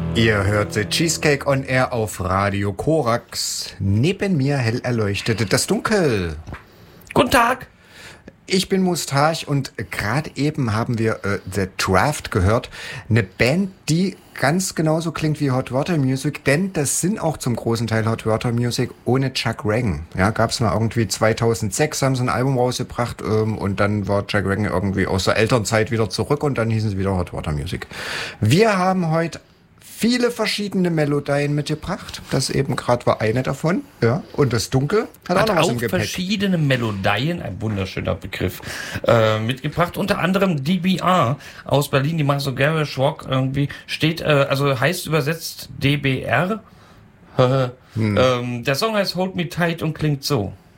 Ihr hört The Cheesecake on Air auf Radio Korax. Neben mir hell erleuchtete das Dunkel. Guten Tag. Ich bin Mustache und gerade eben haben wir The Draft gehört. Eine Band, die ganz genauso klingt wie Hot Water Music, denn das sind auch zum großen Teil Hot Water Music ohne Chuck Ragan. Ja, gab's mal irgendwie 2006, haben sie ein Album rausgebracht und dann war Chuck Ragan irgendwie aus der Elternzeit wieder zurück und dann hießen sie wieder Hot Water Music. Wir haben heute viele verschiedene Melodien mitgebracht. Das eben gerade war eine davon. Ja. Und das Dunkel hat auch noch was im Gepäck. Verschiedene Melodien, ein wunderschöner Begriff, mitgebracht. Unter anderem DBR aus Berlin, die machen so Garage Rock irgendwie. Steht, also heißt übersetzt DBR. Der Song heißt Hold Me Tight und klingt so.